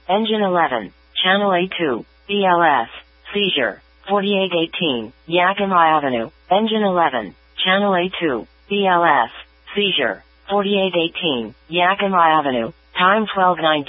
Engine 11, Channel A2, BLS, seizure, 4818, Yakima Avenue, Engine 11, Channel A2, BLS, seizure, 4818, Yakima Avenue, time 12:19.